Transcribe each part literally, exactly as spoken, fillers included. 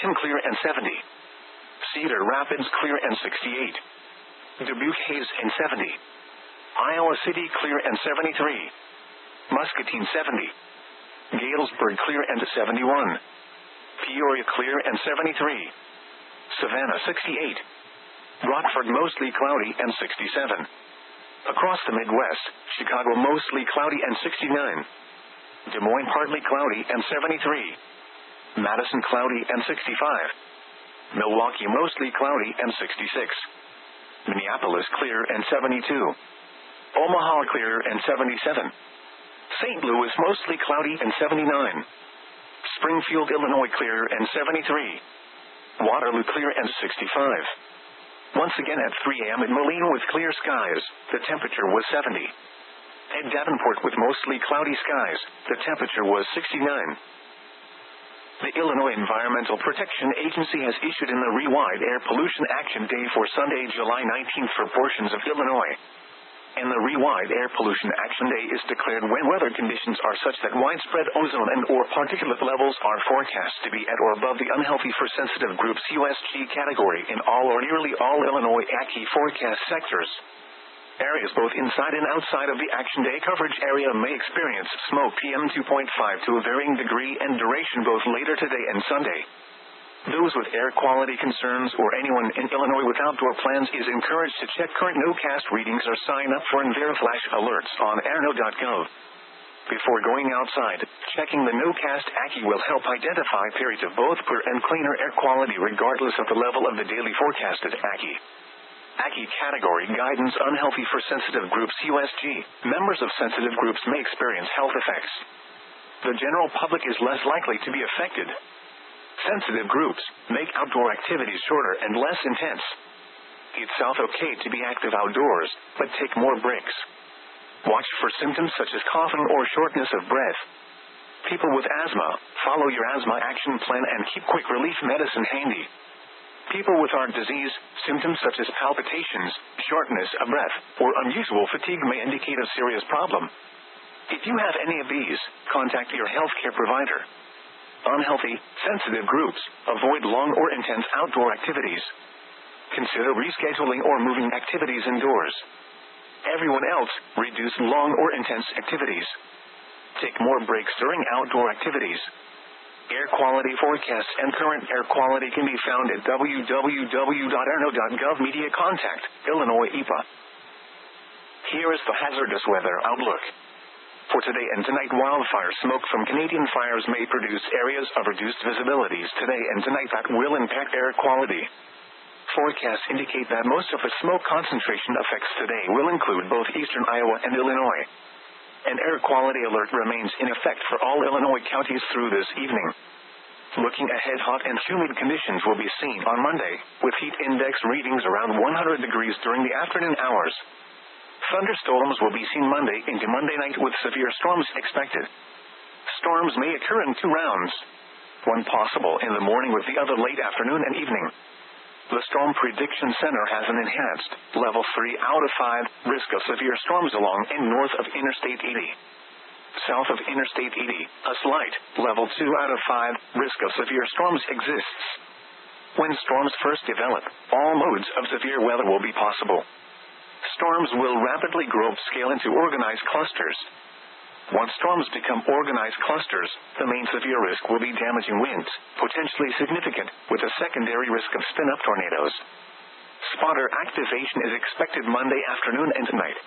Lincoln clear and seventy. Cedar Rapids clear and sixty-eight. Dubuque haze and seventy. Iowa City clear and seventy-three. Muscatine seventy. Galesburg clear and seventy-one. Peoria clear and seventy-three. Savannah sixty-eight. Rockford mostly cloudy and sixty-seven. Across the Midwest, Chicago mostly cloudy and sixty-nine. Des Moines partly cloudy and seventy-three. Madison cloudy and sixty-five. Milwaukee mostly cloudy and sixty-six. Minneapolis clear and seventy-two. Omaha clear and seventy-seven. Saint Louis mostly cloudy and seventy-nine. Springfield, Illinois clear and seventy-three. Waterloo clear and sixty-five. Once again at three a m in Moline with clear skies, the temperature was seventy. At Davenport with mostly cloudy skies, the temperature was sixty-nine. The Illinois Environmental Protection Agency has issued an Rewide Air Pollution Action Day for Sunday, July nineteenth for portions of Illinois. And the Rewide Air Pollution Action Day is declared when weather conditions are such that widespread ozone and or particulate levels are forecast to be at or above the unhealthy for sensitive groups U S G category in all or nearly all Illinois A C I forecast sectors. Areas both inside and outside of the Action Day coverage area may experience smoke P M two point five to a varying degree and duration both later today and Sunday. Those with air quality concerns or anyone in Illinois with outdoor plans is encouraged to check current NOCAST readings or sign up for EnviroFlash alerts on airno dot gov. Before going outside, checking the NOCAST A C I will help identify periods of both poor and cleaner air quality regardless of the level of the daily forecasted A C I. A C I category guidance unhealthy for sensitive groups U S G. Members of sensitive groups may experience health effects. The general public is less likely to be affected. Sensitive groups make outdoor activities shorter and less intense. It's okay to be active outdoors, but take more breaks. Watch for symptoms such as coughing or shortness of breath. People with asthma, follow your asthma action plan and keep quick relief medicine handy. People with heart disease, symptoms such as palpitations, shortness of breath, or unusual fatigue may indicate a serious problem. If you have any of these, contact your healthcare provider. Unhealthy, sensitive groups, avoid long or intense outdoor activities. Consider rescheduling or moving activities indoors. Everyone else, reduce long or intense activities. Take more breaks during outdoor activities. Air quality forecasts and current air quality can be found at w w w dot airno dot gov. Media contact, Illinois E P A. Here is the hazardous weather outlook. For today and tonight, wildfire smoke from Canadian fires may produce areas of reduced visibilities today and tonight that will impact air quality. Forecasts indicate that most of the smoke concentration effects today will include both eastern Iowa and Illinois. An air quality alert remains in effect for all Illinois counties through this evening. Looking ahead, hot and humid conditions will be seen on Monday, with heat index readings around one hundred degrees during the afternoon hours. Thunderstorms will be seen Monday into Monday night with severe storms expected. Storms may occur in two rounds. One possible in the morning with the other late afternoon and evening. The Storm Prediction Center has an enhanced, level three out of five, risk of severe storms along and north of Interstate eighty. South of Interstate eighty, a slight, level two out of five, risk of severe storms exists. When storms first develop, all modes of severe weather will be possible. Storms will rapidly grow upscale into organized clusters. Once storms become organized clusters, the main severe risk will be damaging winds, potentially significant, with a secondary risk of spin-up tornadoes. Spotter activation is expected Monday afternoon and tonight.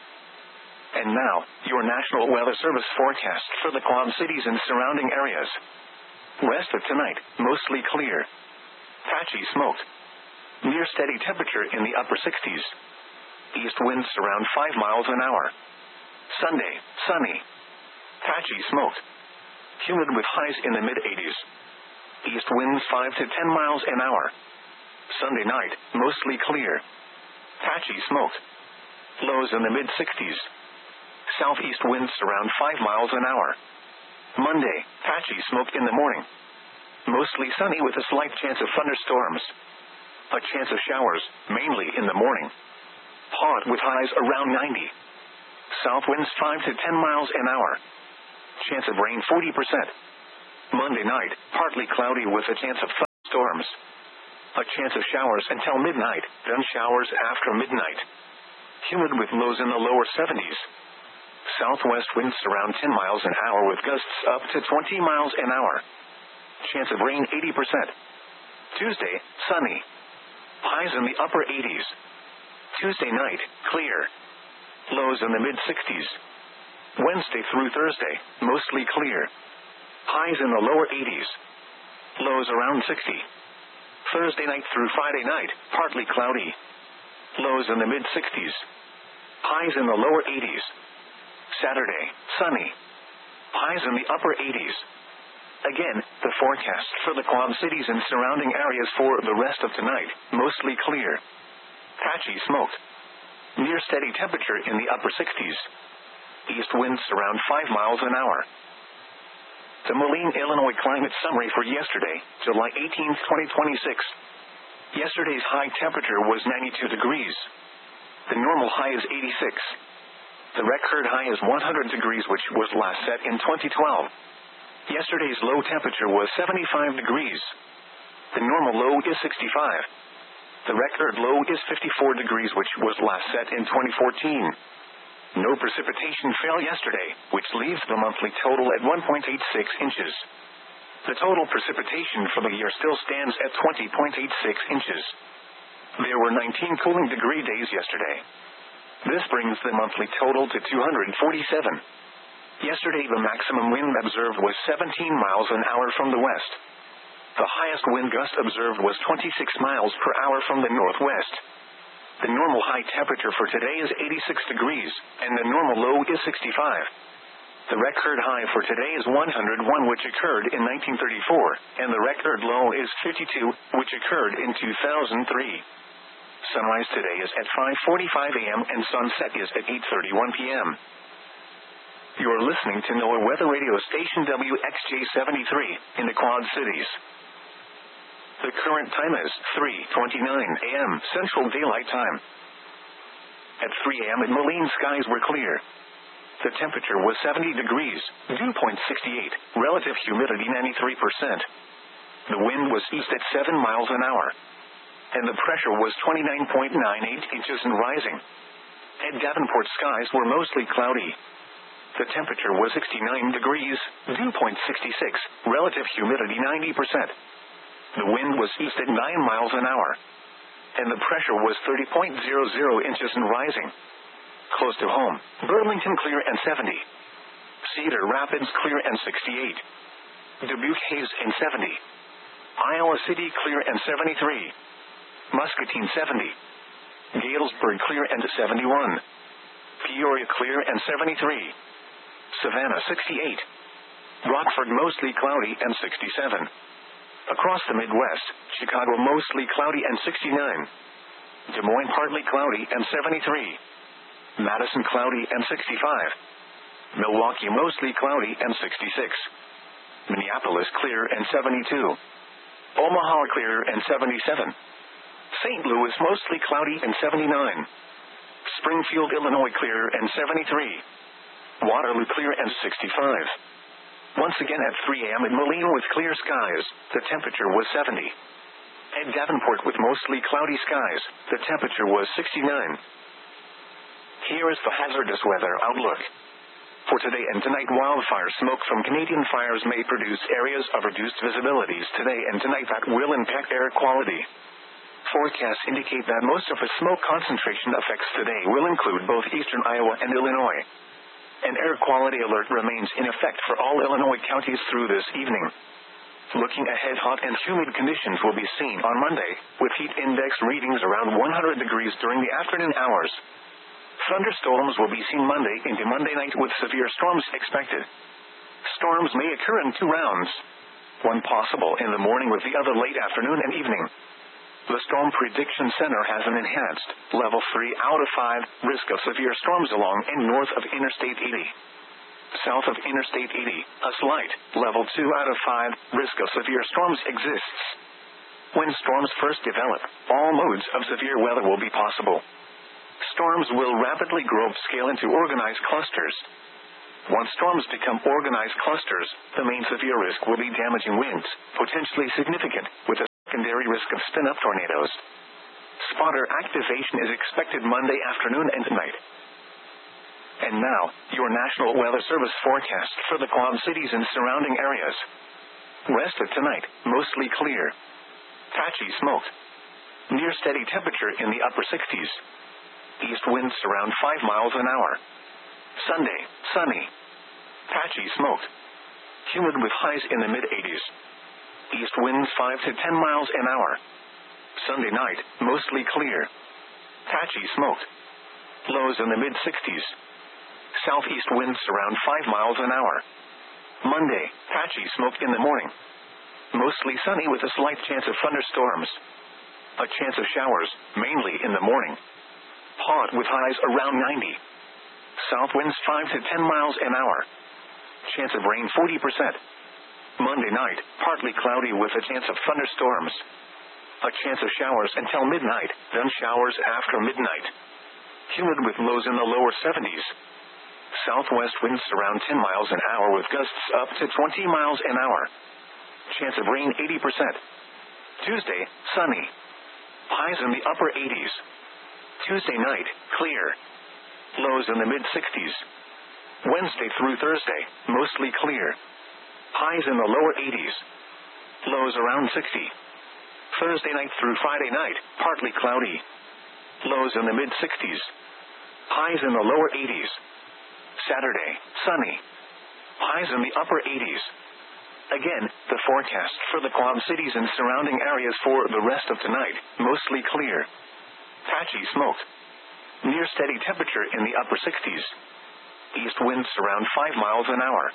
And now, your National Weather Service forecast for the Quad Cities and surrounding areas. West of tonight, mostly clear. Patchy smoke. Near steady temperature in the upper sixties. East winds around five miles an hour. Sunday, sunny. Patchy smoke. Humid with highs in the mid-eighties. East winds five to ten miles an hour. Sunday night, mostly clear. Patchy smoke. Lows in the mid-sixties. Southeast winds around five miles an hour. Monday, patchy smoke in the morning. Mostly sunny with a slight chance of thunderstorms. A chance of showers, mainly in the morning. Hot with highs around ninety. South winds five to ten miles an hour. Chance of rain forty percent. Monday night, partly cloudy with a chance of thunderstorms. Storms. A chance of showers until midnight, then showers after midnight. Humid with lows in the lower seventies. Southwest winds around ten miles an hour with gusts up to twenty miles an hour. Chance of rain eighty percent. Tuesday, sunny. Highs in the upper eighties. Tuesday night, clear. Lows in the mid-sixties. Wednesday through Thursday, mostly clear. Highs in the lower eighties. Lows around sixty. Thursday night through Friday night, partly cloudy. Lows in the mid-sixties. Highs in the lower eighties. Saturday, sunny. Highs in the upper eighties. Again, the forecast for the Quad Cities and surrounding areas for the rest of tonight, mostly clear. Patchy smoke. Near steady temperature in the upper sixties. East winds around five miles an hour. The Moline, Illinois climate summary for yesterday, July eighteenth, twenty twenty-six. Yesterday's high temperature was ninety-two degrees. The normal high is eighty-six. The record high is one hundred degrees, which was last set in twenty twelve. Yesterday's low temperature was seventy-five degrees. The normal low is sixty-five. The record low is fifty-four degrees, which was last set in twenty fourteen. No precipitation fell yesterday, which leaves the monthly total at one point eight six inches. The total precipitation for the year still stands at twenty point eight six inches. There were nineteen cooling degree days yesterday. This brings the monthly total to two hundred forty-seven. Yesterday the maximum wind observed was seventeen miles an hour from the west. The highest wind gust observed was twenty-six miles per hour from the northwest. The normal high temperature for today is eighty-six degrees, and the normal low is sixty-five. The record high for today is one hundred one, which occurred in nineteen thirty-four, and the record low is fifty-two, which occurred in two thousand three. Sunrise today is at five forty-five a m and sunset is at eight thirty-one p m You are listening to NOAA Weather Radio Station W X J seventy-three in the Quad Cities. The current time is three twenty-nine a m Central Daylight Time. At three a m in Moline, skies were clear. The temperature was seventy degrees, dew point sixty-eight, relative humidity ninety-three percent. The wind was east at seven miles an hour. And the pressure was twenty-nine point nine eight inches and rising. At Davenport, skies were mostly cloudy. The temperature was sixty-nine degrees, dew point sixty-six, relative humidity ninety percent. The wind was east at nine miles an hour. And the pressure was thirty point zero zero inches and rising. Close to home, Burlington clear and seventy. Cedar Rapids clear and sixty-eight. Dubuque haze and seventy. Iowa City clear and seventy-three. Muscatine seventy. Galesburg clear and seventy-one. Peoria clear and seventy-three. Savannah sixty-eight. Rockford mostly cloudy and sixty-seven. Across the Midwest, Chicago mostly cloudy and sixty-nine. Des Moines partly cloudy and seventy-three. Madison cloudy and sixty-five. Milwaukee mostly cloudy and sixty-six. Minneapolis clear and seventy-two. Omaha clear and seventy-seven. Saint Louis mostly cloudy and seventy-nine. Springfield, Illinois clear and seventy-three. Waterloo clear and sixty-five. Once again at three a m in Moline with clear skies, the temperature was seventy. At Davenport with mostly cloudy skies, the temperature was sixty-nine. Here is the hazardous weather outlook. For today and tonight, wildfire smoke from Canadian fires may produce areas of reduced visibilities today and tonight that will impact air quality. Forecasts indicate that most of the smoke concentration effects today will include both eastern Iowa and Illinois. An air quality alert remains in effect for all Illinois counties through this evening. Looking ahead, hot and humid conditions will be seen on Monday, with heat index readings around one hundred degrees during the afternoon hours. Thunderstorms will be seen Monday into Monday night with severe storms expected. Storms may occur in two rounds. One possible in the morning with the other late afternoon and evening. The Storm Prediction Center has an enhanced, level three out of five, risk of severe storms along and north of Interstate eighty. South of Interstate eighty, a slight, level two out of five, risk of severe storms exists. When storms first develop, all modes of severe weather will be possible. Storms will rapidly grow upscale into organized clusters. Once storms become organized clusters, the main severe risk will be damaging winds, potentially significant, with a of spin-up tornadoes. Spotter activation is expected Monday afternoon and tonight. And now, your National Weather Service forecast for the Quad Cities and surrounding areas. West of tonight, mostly clear. Patchy smoke. Near steady temperature in the upper sixties. East winds around five miles an hour. Sunday, sunny. Patchy smoke. Humid with highs in the mid-eighties. East winds five to ten miles an hour. Sunday night, mostly clear. Patchy smoke. Lows in the mid-sixties. Southeast winds around five miles an hour. Monday, patchy smoke in the morning. Mostly sunny with a slight chance of thunderstorms. A chance of showers, mainly in the morning. Hot with highs around ninety. South winds five to ten miles an hour. Chance of rain forty percent. Monday night, partly cloudy with a chance of thunderstorms. A chance of showers until midnight, then showers after midnight. Humid with lows in the lower seventies. Southwest winds around ten miles an hour with gusts up to twenty miles an hour. Chance of rain eighty percent. Tuesday, sunny. Highs in the upper eighties. Tuesday night, clear. Lows in the mid-sixties. Wednesday through Thursday, mostly clear. Highs in the lower eighties. Lows around sixty. Thursday night through Friday night, partly cloudy. Lows in the mid-sixties. Highs in the lower eighties. Saturday, sunny. Highs in the upper eighties. Again, the forecast for the Quad Cities and surrounding areas for the rest of tonight, mostly clear. Patchy smoke. Near steady temperature in the upper sixties. East winds around five miles an hour.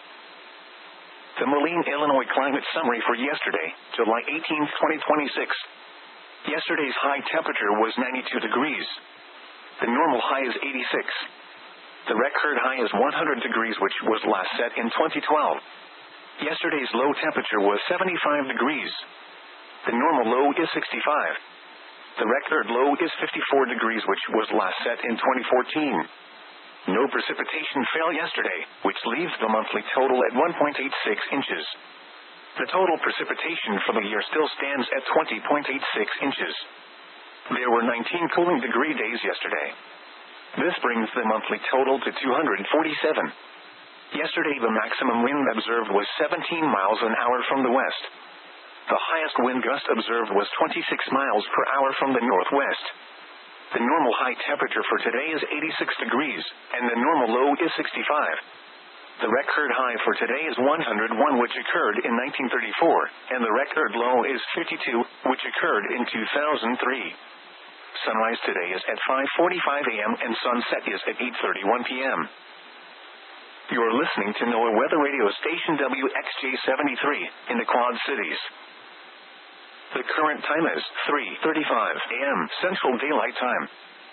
The Moline, Illinois climate summary for yesterday, July eighteenth, twenty twenty-six. Yesterday's high temperature was ninety-two degrees. The normal high is eighty-six. The record high is one hundred degrees, which was last set in twenty twelve. Yesterday's low temperature was seventy-five degrees. The normal low is sixty-five. The record low is fifty-four degrees, which was last set in twenty fourteen. No precipitation fell yesterday, which leaves the monthly total at one point eight six inches. The total precipitation for the year still stands at twenty point eight six inches. There were nineteen cooling degree days yesterday. This brings the monthly total to two hundred forty-seven. Yesterday the maximum wind observed was seventeen miles an hour from the west. The highest wind gust observed was twenty-six miles per hour from the northwest. The normal high temperature for today is eighty-six degrees, and the normal low is sixty-five. The record high for today is one hundred one, which occurred in nineteen thirty-four, and the record low is fifty-two, which occurred in two thousand three. Sunrise today is at five forty-five a m and sunset is at eight thirty-one p m You're listening to NOAA Weather Radio Station W X J seventy-three in the Quad Cities. The current time is three thirty-five a m Central Daylight Time.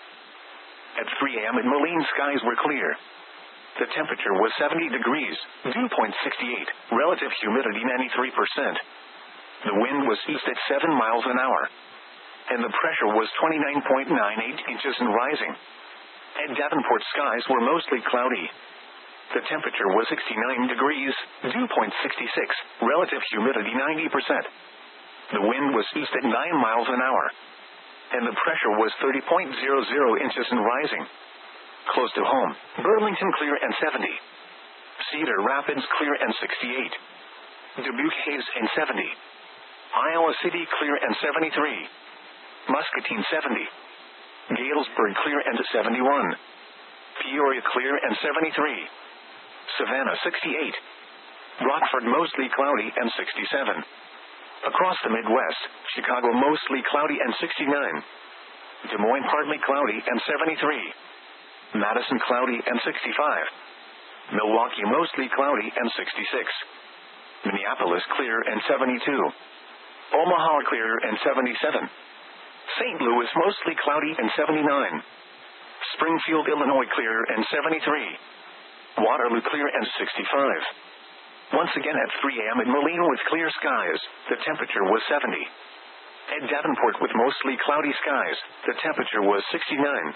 At three a m in Moline, skies were clear. The temperature was seventy degrees, dew point sixty-eight, relative humidity ninety-three percent. The wind was east at seven miles an hour. And the pressure was twenty-nine point nine eight inches and rising. At Davenport, skies were mostly cloudy. The temperature was sixty-nine degrees, dew point sixty-six, relative humidity ninety percent. The wind was east at nine miles an hour. And the pressure was thirty point zero zero inches and rising. Close to home, Burlington clear and seventy. Cedar Rapids clear and sixty-eight. Dubuque haze and seventy. Iowa City clear and seventy-three. Muscatine seventy. Galesburg clear and seventy-one. Peoria clear and seventy-three. Savannah sixty-eight. Rockford mostly cloudy and sixty-seven. Across the Midwest, Chicago mostly cloudy and sixty-nine. Des Moines partly cloudy and seventy-three. Madison cloudy and sixty-five. Milwaukee mostly cloudy and sixty-six. Minneapolis clear and seventy-two. Omaha clear and seventy-seven. Saint Louis mostly cloudy and seventy-nine. Springfield, Illinois clear and seventy-three. Waterloo clear and sixty-five. Once again at three a m in Moline with clear skies, the temperature was seventy. At Davenport with mostly cloudy skies, the temperature was sixty-nine.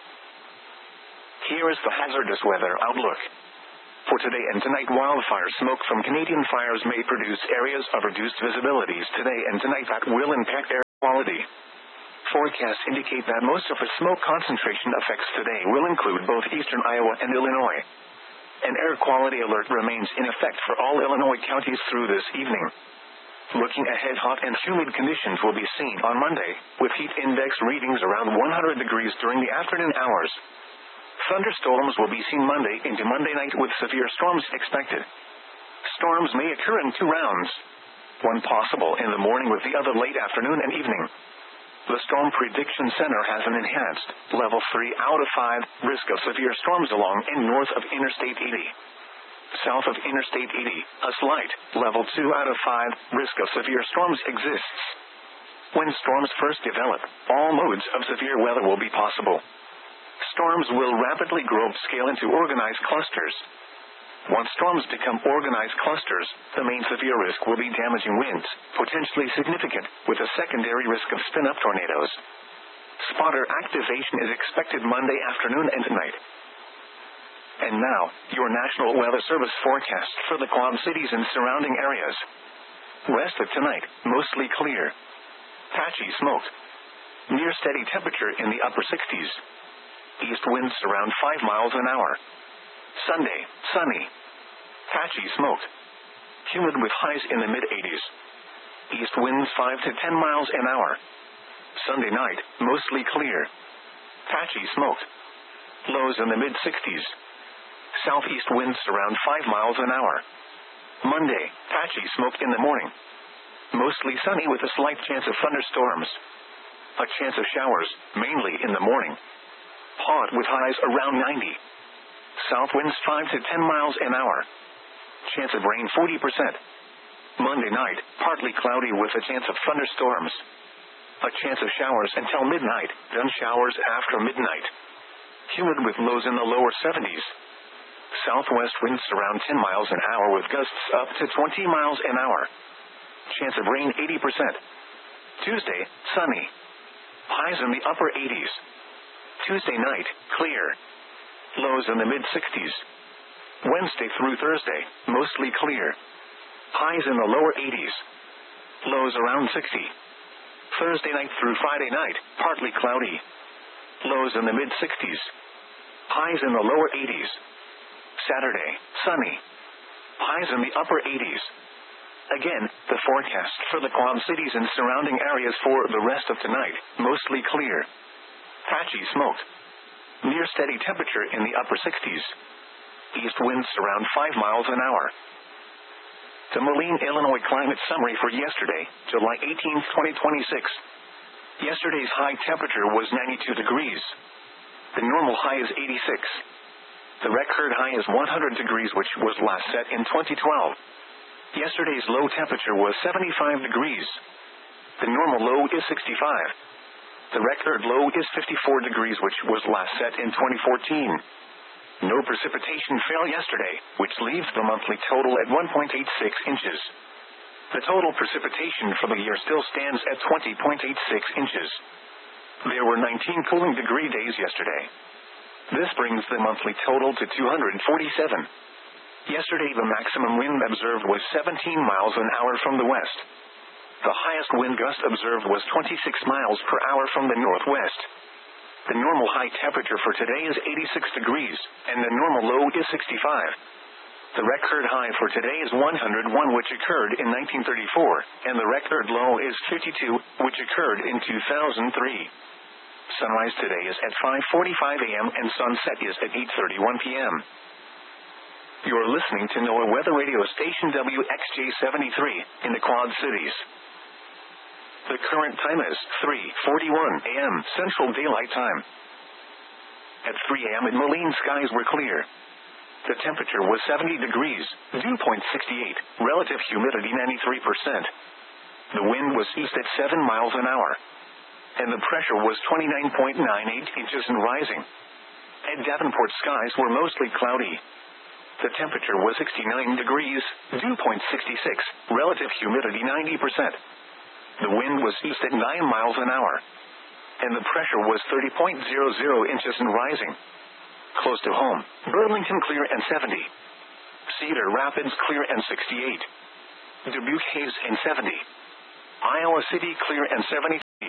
Here is the hazardous weather outlook. For today and tonight, wildfire smoke from Canadian fires may produce areas of reduced visibilities today and tonight that will impact air quality. Forecasts indicate that most of the smoke concentration effects today will include both eastern Iowa and Illinois. An air quality alert remains in effect for all Illinois counties through this evening. Looking ahead, hot and humid conditions will be seen on Monday, with heat index readings around one hundred degrees during the afternoon hours. Thunderstorms will be seen Monday into Monday night with severe storms expected. Storms may occur in two rounds. One possible in the morning with the other late afternoon and evening. The Storm Prediction Center has an enhanced, level three out of five, risk of severe storms along and north of Interstate eighty. South of Interstate eighty, a slight, level two out of five, risk of severe storms exists. When storms first develop, all modes of severe weather will be possible. Storms will rapidly grow upscale into organized clusters. Once storms become organized clusters, the main severe risk will be damaging winds, potentially significant, with a secondary risk of spin-up tornadoes. Spotter activation is expected Monday afternoon and tonight. And now, your National Weather Service forecast for the Quad Cities and surrounding areas. West of tonight, mostly clear. Patchy smoke. Near steady temperature in the upper sixties. East winds around five miles an hour. Sunday, sunny. Patchy smoke. Humid with highs in the mid-eighties. East winds five to ten miles an hour. Sunday night, mostly clear. Patchy smoke. Lows in the mid-sixties. Southeast winds around five miles an hour. Monday, patchy smoke in the morning. Mostly sunny with a slight chance of thunderstorms. A chance of showers, mainly in the morning. Hot with highs around ninety. South winds five to ten miles an hour. Chance of rain forty percent. Monday night, partly cloudy with a chance of thunderstorms. A chance of showers until midnight, then showers after midnight. Humid with lows in the lower seventies. Southwest winds around ten miles an hour with gusts up to twenty miles an hour. Chance of rain eighty percent. Tuesday, sunny. Highs in the upper eighties. Tuesday night, clear. Lows in the mid-sixties. Wednesday through Thursday, mostly clear. Highs in the lower eighties. Lows around sixty. Thursday night through Friday night, partly cloudy. Lows in the mid-sixties. Highs in the lower eighties. Saturday, sunny. Highs in the upper eighties. Again, the forecast for the Quad Cities and surrounding areas for the rest of tonight, mostly clear. Patchy smoke. Near steady temperature in the upper sixties. East winds around five miles an hour. The Moline, Illinois climate summary for yesterday, July eighteenth, twenty twenty-six. Yesterday's high temperature was ninety-two degrees. The normal high is eighty-six. The record high is one hundred degrees, which was last set in twenty twelve. Yesterday's low temperature was seventy-five degrees. The normal low is sixty-five. The record low is fifty-four degrees, which was last set in twenty fourteen. No precipitation fell yesterday, which leaves the monthly total at one point eight six inches. The total precipitation for the year still stands at twenty point eight six inches. There were nineteen cooling degree days yesterday. This brings the monthly total to two hundred forty-seven. Yesterday the maximum wind observed was seventeen miles an hour from the west. The highest wind gust observed was twenty-six miles per hour from the northwest. The normal high temperature for today is eighty-six degrees, and the normal low is sixty-five. The record high for today is one hundred one, which occurred in nineteen thirty-four, and the record low is fifty-two, which occurred in two thousand three. Sunrise today is at five forty-five a m and sunset is at eight thirty-one p m You're listening to NOAA Weather Radio Station W X J seventy-three in the Quad Cities. The current time is three forty-one a m Central Daylight Time. At three a m in Moline, skies were clear. The temperature was seventy degrees, dew point sixty-eight, relative humidity ninety-three percent. The wind was east at seven miles an hour. And the pressure was twenty-nine point nine eight inches and rising. At Davenport, skies were mostly cloudy. The temperature was sixty-nine degrees, dew point sixty-six, relative humidity ninety percent. The wind was east at nine miles an hour. And the pressure was thirty point zero zero inches and rising. Close to home, Burlington clear and seventy. Cedar Rapids clear and sixty-eight. Dubuque haze and seventy. Iowa City clear and seventy.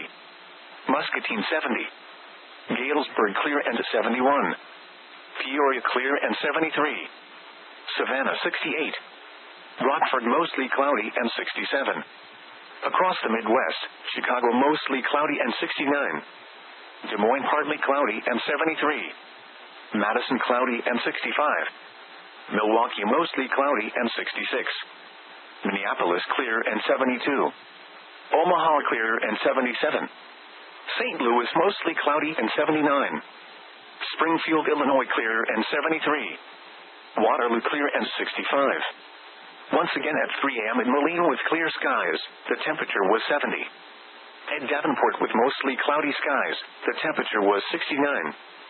Muscatine seventy. Galesburg clear and seventy-one. Peoria clear and seventy-three. Savannah sixty-eight. Rockford mostly cloudy and sixty-seven. Across the Midwest, Chicago mostly cloudy and sixty-nine. Des Moines partly cloudy and seventy-three. Madison cloudy and sixty-five. Milwaukee mostly cloudy and sixty-six. Minneapolis clear and seventy-two. Omaha clear and seventy-seven. Saint Louis mostly cloudy and seventy-nine. Springfield, Illinois clear and seventy-three. Waterloo clear and sixty-five. Once again at three a.m. in Moline with clear skies, the temperature was seventy. At Davenport with mostly cloudy skies, the temperature was sixty-nine.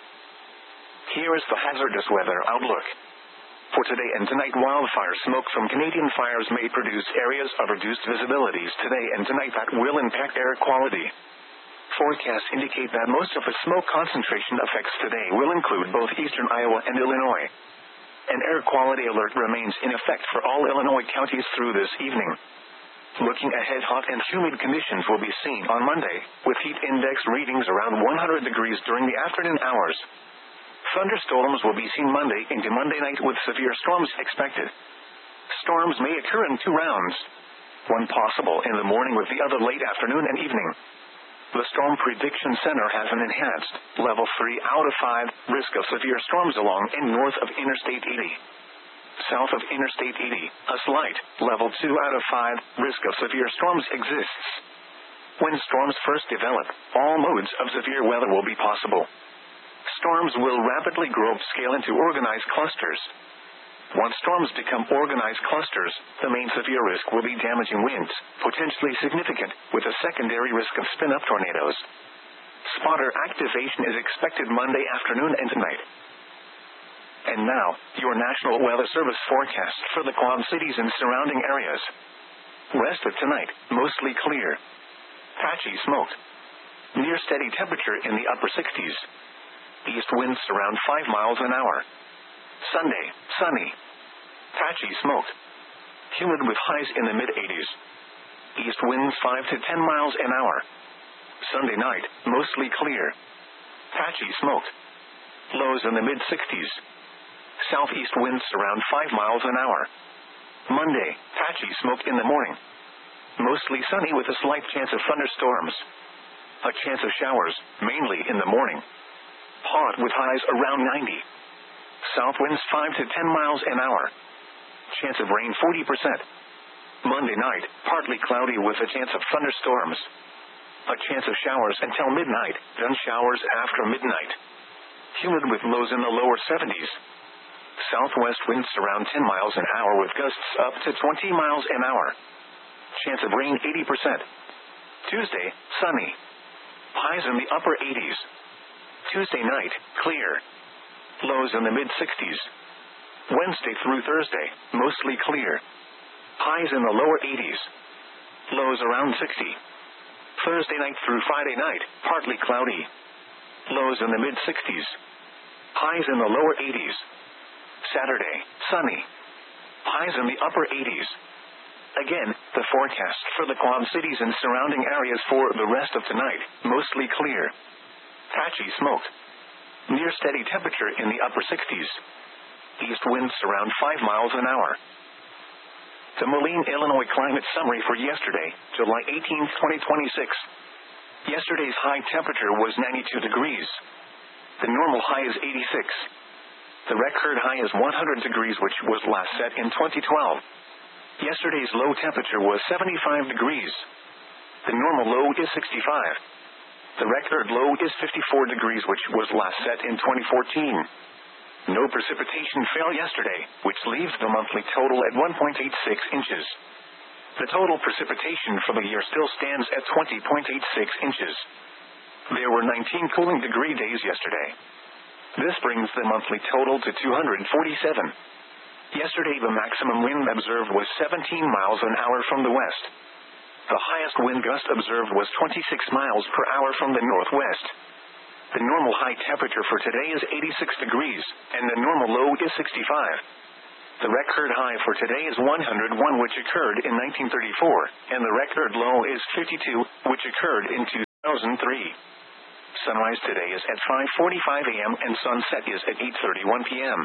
Here is the hazardous weather outlook. For today and tonight, wildfire smoke from Canadian fires may produce areas of reduced visibilities today and tonight that will impact air quality. Forecasts indicate that most of the smoke concentration effects today will include both eastern Iowa and Illinois. An air quality alert remains in effect for all Illinois counties through this evening. Looking ahead, hot and humid conditions will be seen on Monday, with heat index readings around one hundred degrees during the afternoon hours. Thunderstorms will be seen Monday into Monday night with severe storms expected. Storms may occur in two rounds. One possible in the morning with the other late afternoon and evening. The Storm Prediction Center has an enhanced, level three out of five, risk of severe storms along and north of Interstate eighty. South of Interstate eighty, a slight, level two out of five, risk of severe storms exists. When storms first develop, all modes of severe weather will be possible. Storms will rapidly grow upscale into organized clusters. Once storms become organized clusters, the main severe risk will be damaging winds, potentially significant, with a secondary risk of spin-up tornadoes. Spotter activation is expected Monday afternoon and tonight. And now, your National Weather Service forecast for the Quad Cities and surrounding areas. Rest of tonight, mostly clear. Patchy smoke. Near steady temperature in the upper sixties. East winds around five miles an hour. Sunday, sunny. Patchy smoke. Humid with highs in the mid-eighties. East winds five to ten miles an hour. Sunday night, mostly clear. Patchy smoke. Lows in the mid-sixties. Southeast winds around five miles an hour. Monday, patchy smoke in the morning. Mostly sunny with a slight chance of thunderstorms. A chance of showers, mainly in the morning. Hot with highs around ninety. South winds five to ten miles an hour. Chance of rain forty percent. Monday night, partly cloudy with a chance of thunderstorms. A chance of showers until midnight, then showers after midnight. Humid with lows in the lower seventies. Southwest winds around ten miles an hour with gusts up to twenty miles an hour. Chance of rain eighty percent. Tuesday, sunny. Highs in the upper eighties. Tuesday night, clear. Lows in the mid-sixties. Wednesday through Thursday, mostly clear. Highs in the lower eighties. Lows around sixty. Thursday night through Friday night, partly cloudy. Lows in the mid-sixties. Highs in the lower eighties. Saturday, sunny. Highs in the upper eighties. Again, the forecast for the Quad Cities and surrounding areas for the rest of tonight, mostly clear. Patchy smoke. Near steady temperature in the upper sixties. East winds around five miles an hour. The Moline, Illinois climate summary for yesterday, July eighteenth, twenty twenty-six. Yesterday's high temperature was ninety-two degrees. The normal high is eighty-six. The record high is one hundred degrees, which was last set in twenty twelve. Yesterday's low temperature was seventy-five degrees. The normal low is sixty-five. The record low is fifty-four degrees, which was last set in twenty fourteen. No precipitation fell yesterday, which leaves the monthly total at one point eight six inches. The total precipitation for the year still stands at twenty point eight six inches. There were nineteen cooling degree days yesterday. This brings the monthly total to two hundred forty-seven. Yesterday the maximum wind observed was seventeen miles an hour from the west. The highest wind gust observed was twenty-six miles per hour from the northwest. The normal high temperature for today is eighty-six degrees, and the normal low is sixty-five. The record high for today is one hundred one, which occurred in nineteen thirty-four, and the record low is fifty-two, which occurred in two thousand. two thousand three. Sunrise today is at five forty-five a m and sunset is at eight thirty-one p m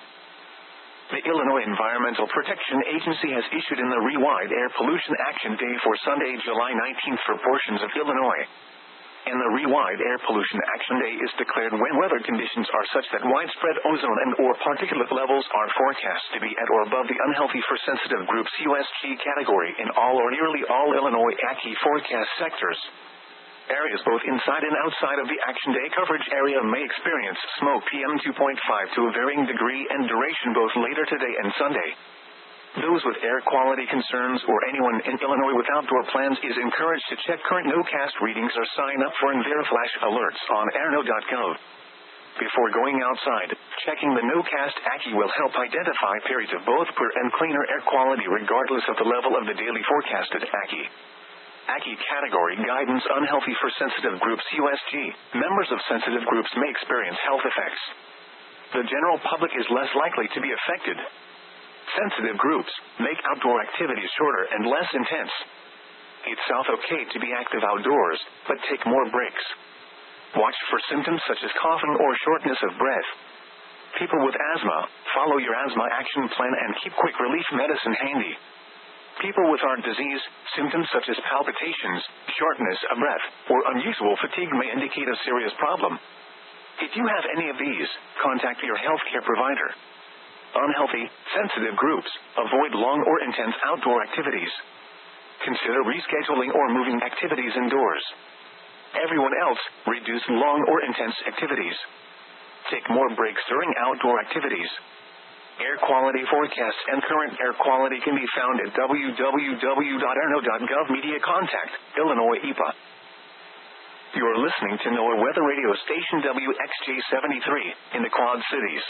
The Illinois Environmental Protection Agency has issued an Illinois Air Pollution Action Day for Sunday, July nineteenth for portions of Illinois. And the Illinois Air Pollution Action Day is declared when weather conditions are such that widespread ozone and or particulate levels are forecast to be at or above the unhealthy for sensitive groups U S G category in all or nearly all Illinois A C I forecast sectors. Areas both inside and outside of the Action Day coverage area may experience smoke P M two point five to a varying degree and duration both later today and Sunday. Those with air quality concerns or anyone in Illinois with outdoor plans is encouraged to check current NOCAST readings or sign up for InveriFlash alerts on airno dot gov. Before going outside, checking the NOCAST A C I will help identify periods of both poor and cleaner air quality regardless of the level of the daily forecasted A C I. A C I category guidance unhealthy for sensitive groups U S G. Members of sensitive groups may experience health effects. The general public is less likely to be affected. Sensitive groups make outdoor activities shorter and less intense. It's okay to be active outdoors, but take more breaks. Watch for symptoms such as coughing or shortness of breath. People with asthma, follow your asthma action plan and keep quick relief medicine handy. People with heart disease, symptoms such as palpitations, shortness of breath, or unusual fatigue may indicate a serious problem. If you have any of these, contact your healthcare provider. Unhealthy, sensitive groups, avoid long or intense outdoor activities. Consider rescheduling or moving activities indoors. Everyone else, reduce long or intense activities. Take more breaks during outdoor activities. Air quality forecasts and current air quality can be found at w w w dot airno dot gov. Media contact, Illinois E P A. You're listening to NOAA Weather Radio Station W X J seventy-three in the Quad Cities.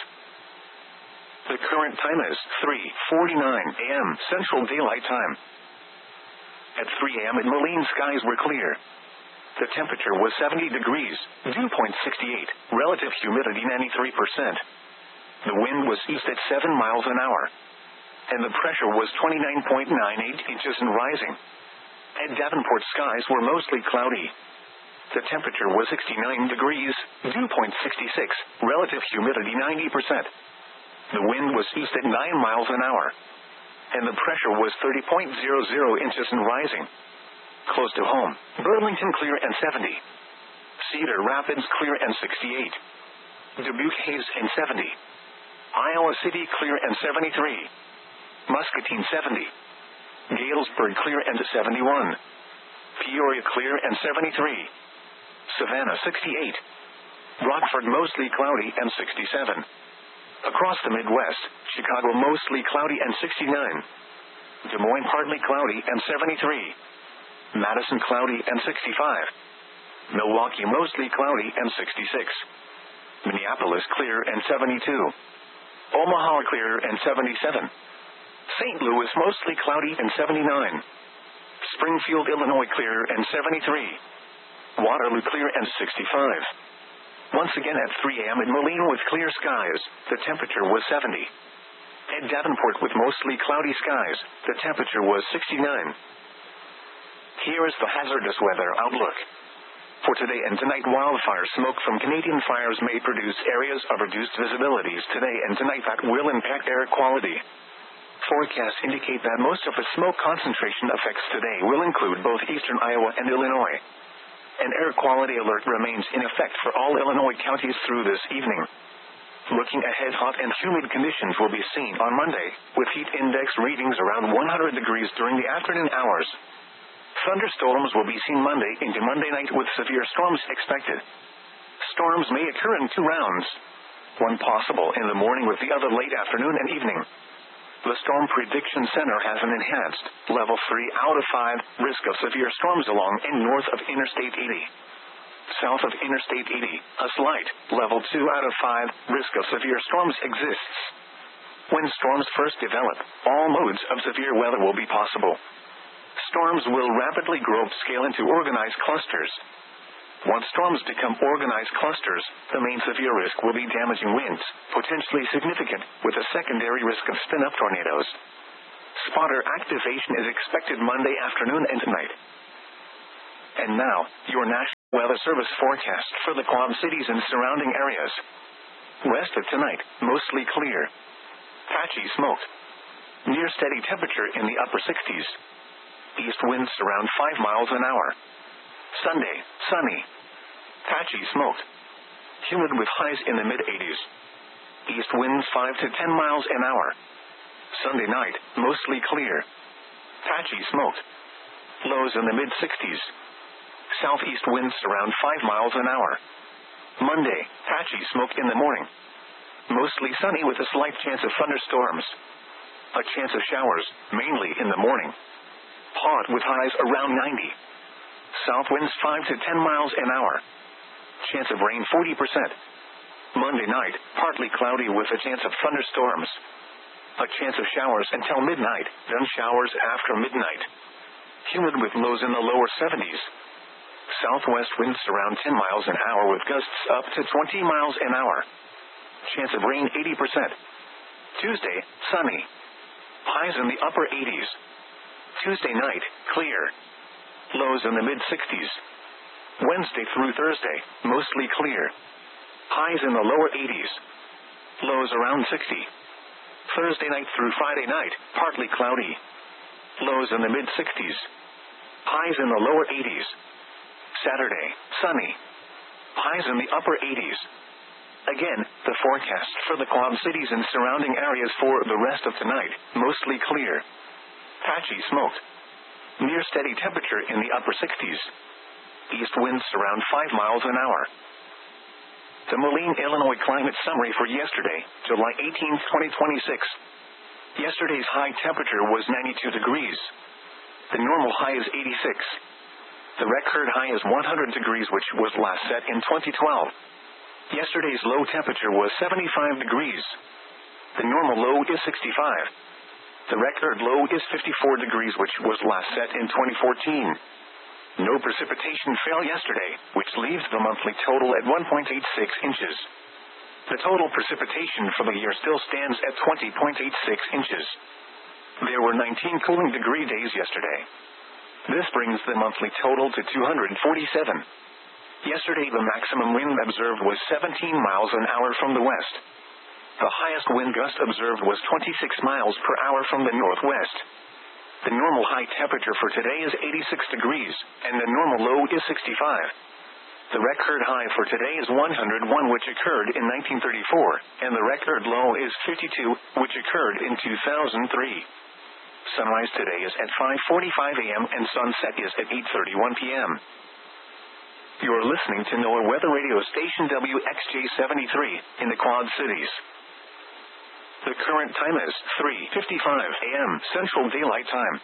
The current time is three forty-nine a m Central Daylight Time. At three a m in Moline, skies were clear. The temperature was seventy degrees, dew point sixty-eight, relative humidity ninety-three percent. The wind was east at seven miles an hour. And the pressure was twenty-nine point nine eight inches and rising. At Davenport, skies were mostly cloudy. The temperature was sixty-nine degrees, dew point sixty-six, relative humidity ninety percent. The wind was east at nine miles an hour. And the pressure was thirty point zero zero inches and rising. Close to home, Burlington clear and seventy. Cedar Rapids clear and sixty-eight. Dubuque haze and seventy. Iowa City clear and seventy-three. Muscatine seventy. Galesburg clear and seventy-one. Peoria clear and seventy-three. Savannah sixty-eight. Rockford mostly cloudy and sixty-seven. Across the Midwest, Chicago mostly cloudy and sixty-nine. Des Moines partly cloudy and seventy-three. Madison cloudy and sixty-five. Milwaukee mostly cloudy and sixty-six. Minneapolis clear and seventy-two. Omaha clear and seventy-seven. Saint Louis mostly cloudy and seventy-nine. Springfield, Illinois clear and seventy-three. Waterloo clear and sixty-five. Once again at three a m in Moline with clear skies, the temperature was seventy. At Davenport with mostly cloudy skies, the temperature was sixty-nine. Here is the hazardous weather outlook. For today and tonight, wildfire smoke from Canadian fires may produce areas of reduced visibilities today and tonight that will impact air quality. Forecasts indicate that most of the smoke concentration effects today will include both eastern Iowa and Illinois. An air quality alert remains in effect for all Illinois counties through this evening. Looking ahead, hot and humid conditions will be seen on Monday, with heat index readings around one hundred degrees during the afternoon hours. Thunderstorms will be seen Monday into Monday night with severe storms expected. Storms may occur in two rounds. One possible in the morning with the other late afternoon and evening. The Storm Prediction Center has an enhanced, level three out of five, risk of severe storms along and north of Interstate eighty. South of Interstate eighty, a slight, level two out of five, risk of severe storms exists. When storms first develop, all modes of severe weather will be possible. Storms will rapidly grow upscale into organized clusters. Once storms become organized clusters, the main severe risk will be damaging winds, potentially significant, with a secondary risk of spin-up tornadoes. Spotter activation is expected Monday afternoon and tonight. And now, your national Weather Service forecast for the Quad Cities and surrounding areas. West of tonight, mostly clear. Patchy smoke. Near steady temperature in the upper sixties. East winds around five miles an hour. Sunday, sunny. Patchy smoke. Humid with highs in the mid-eighties. East winds five to ten miles an hour. Sunday night, mostly clear. Patchy smoke. Lows in the mid-sixties. Southeast winds around five miles an hour. Monday, patchy smoke in the morning. Mostly sunny with a slight chance of thunderstorms. A chance of showers, mainly in the morning. Hot with highs around ninety. South winds five to ten miles an hour. Chance of rain forty percent. Monday night, partly cloudy with a chance of thunderstorms. A chance of showers until midnight, then showers after midnight. Humid with lows in the lower seventies. Southwest winds around ten miles an hour with gusts up to twenty miles an hour. Chance of rain eighty percent. Tuesday, sunny. Highs in the upper eighties. Tuesday night, clear. Lows in the mid-sixties. Wednesday through Thursday, mostly clear. Highs in the lower eighties. Lows around sixty. Thursday night through Friday night, partly cloudy. Lows in the mid-sixties. Highs in the lower eighties. Saturday, sunny. Highs in the upper eighties. Again, the forecast for the Quad Cities and surrounding areas for the rest of tonight, mostly clear. Patchy smoke. Near steady temperature in the upper sixties. East winds around five miles an hour. The Moline, Illinois climate summary for yesterday, July eighteenth, twenty twenty-six. Yesterday's high temperature was ninety-two degrees. The normal high is eighty-six. The record high is one hundred degrees, which was last set in twenty twelve. Yesterday's low temperature was seventy-five degrees. The normal low is sixty-five. The record low is fifty-four degrees, which was last set in twenty fourteen. No precipitation fell yesterday, which leaves the monthly total at one point eight six inches. The total precipitation for the year still stands at twenty point eight six inches. There were nineteen cooling degree days yesterday. This brings the monthly total to two hundred forty-seven. Yesterday the maximum wind observed was seventeen miles an hour from the west. The highest wind gust observed was twenty-six miles per hour from the northwest. The normal high temperature for today is eighty-six degrees, and the normal low is sixty-five. The record high for today is one hundred one, which occurred in nineteen thirty-four, and the record low is fifty-two, which occurred in two thousand three. Sunrise today is at five forty-five a m and sunset is at eight thirty-one p m You are listening to NOAA Weather Radio Station W X J seventy-three in the Quad Cities. The current time is three fifty-five a m Central Daylight Time.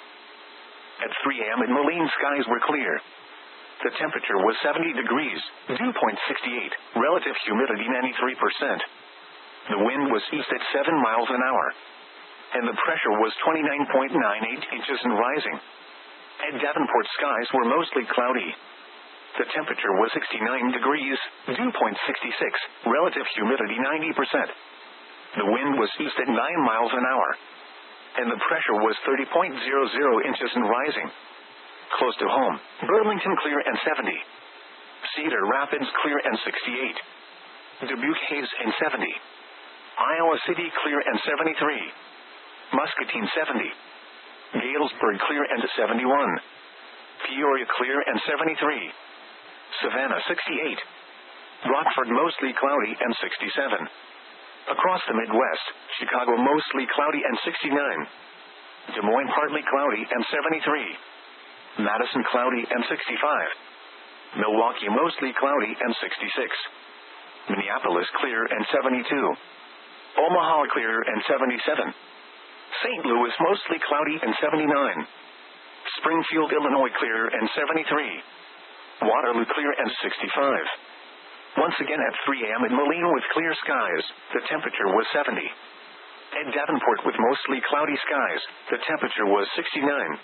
At three a m in Moline, skies were clear. The temperature was seventy degrees, dew point sixty-eight, relative humidity ninety-three percent. The wind was east at seven miles an hour. And the pressure was twenty-nine point nine eight inches and rising. At Davenport, skies were mostly cloudy. The temperature was sixty-nine degrees, dew point sixty-six, relative humidity ninety percent. The wind was east at nine miles an hour. And the pressure was thirty point zero zero inches and rising. Close to home, Burlington clear and seventy. Cedar Rapids clear and sixty-eight. Dubuque haze and seventy. Iowa City clear and seventy-three. Muscatine seventy. Galesburg clear and seventy-one. Peoria clear and seventy-three. Savannah sixty-eight. Rockford mostly cloudy and sixty-seven. Across the Midwest, Chicago mostly cloudy and sixty-nine. Des Moines partly cloudy and seventy-three. Madison cloudy and sixty-five. Milwaukee mostly cloudy and sixty-six. Minneapolis clear and seventy-two. Omaha clear and seventy-seven. Saint Louis mostly cloudy and seventy-nine. Springfield, Illinois clear and seventy-three. Waterloo clear and sixty-five. Once again at three a m in Moline with clear skies, the temperature was seventy. At Davenport with mostly cloudy skies, the temperature was sixty-nine.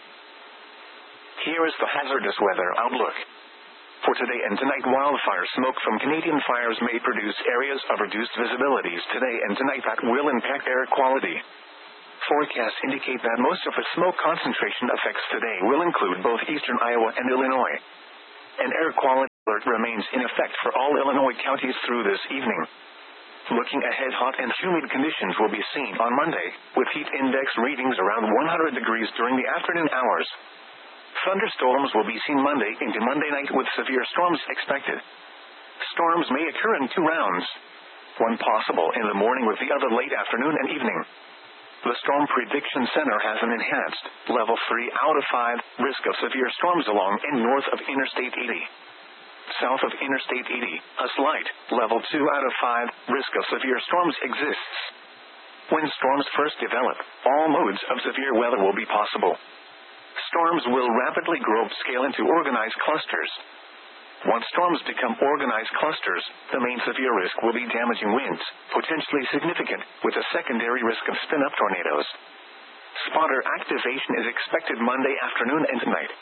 Here is the hazardous weather outlook. For today and tonight, wildfire smoke from Canadian fires may produce areas of reduced visibilities today and tonight that will impact air quality. Forecasts indicate that most of the smoke concentration effects today will include both eastern Iowa and Illinois. And air quality alert remains in effect for all Illinois counties through this evening. Looking ahead, hot and humid conditions will be seen on Monday, with heat index readings around one hundred degrees during the afternoon hours. Thunderstorms will be seen Monday into Monday night with severe storms expected. Storms may occur in two rounds. One possible in the morning with the other late afternoon and evening. The Storm Prediction Center has an enhanced, level three out of five, risk of severe storms along and north of Interstate eighty. South of Interstate eighty, a slight, level two out of five, risk of severe storms exists. When storms first develop, all modes of severe weather will be possible. Storms will rapidly grow upscale into organized clusters. Once storms become organized clusters, the main severe risk will be damaging winds, potentially significant, with a secondary risk of spin-up tornadoes. Spotter activation is expected Monday afternoon and tonight.